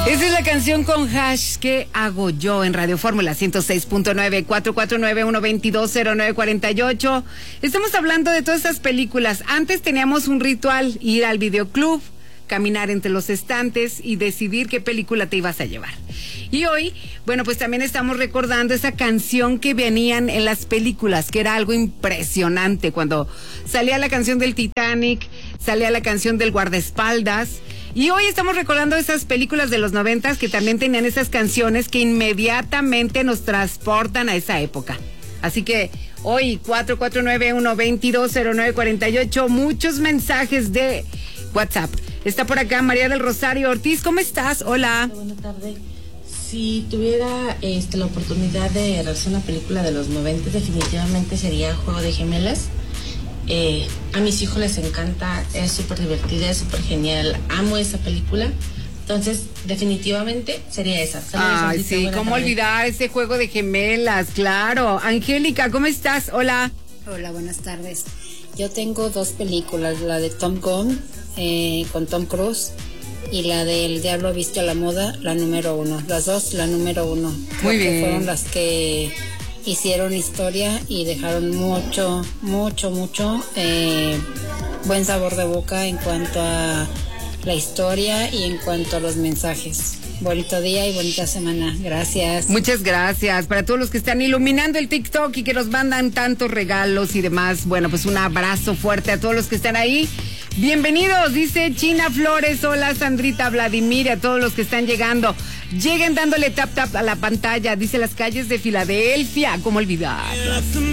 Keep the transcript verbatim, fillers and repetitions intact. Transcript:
Esa es la canción con Hash, ¿qué hago yo? En Radio Fórmula ciento seis punto nueve, cuatro cuatro nueve, uno dos dos, cero nueve cuatro ocho. Estamos hablando de todas estas películas. Antes teníamos un ritual, ir al videoclub, caminar entre los estantes y decidir qué película te ibas a llevar. Y hoy, bueno, pues también estamos recordando esa canción que venían en las películas, que era algo impresionante. Cuando salía la canción del Titanic, salía la canción del guardaespaldas. Y hoy estamos recordando esas películas de los noventas que también tenían esas canciones que inmediatamente nos transportan a esa época. Así que hoy, cuatro cuatro nueve, uno dos dos, cero nueve cuatro ocho, muchos mensajes de WhatsApp. Está por acá María del Rosario Ortiz. ¿Cómo estás? Hola. Buenas tardes. Si tuviera este, la oportunidad de realizar una película de los noventa, definitivamente sería Juego de Gemelas. Eh, a mis hijos les encanta, es súper divertida, es súper genial. Amo esa película. Entonces, definitivamente sería esa. Ay, sí, ¿cómo tarde. olvidar ese Juego de Gemelas? Claro. Angélica, ¿cómo estás? Hola. Hola, buenas tardes. Yo tengo dos películas, la de Tom Gunn eh, con Tom Cruise y la del Diablo Viste a la Moda, la número uno. Las dos, la número uno. Creo Muy bien. Que fueron las que hicieron historia y dejaron mucho, mucho, mucho eh, buen sabor de boca en cuanto a la historia y en cuanto a los mensajes. Bonito día y bonita semana. Gracias. Muchas gracias. Para todos los que están iluminando el TikTok y que nos mandan tantos regalos y demás, bueno, pues un abrazo fuerte a todos los que están ahí. Bienvenidos, dice China Flores. Hola, Sandrita, Vladimir, a todos los que están llegando. Lleguen dándole tap tap a la pantalla. Dice Las Calles de Filadelfia. ¿Cómo olvidar?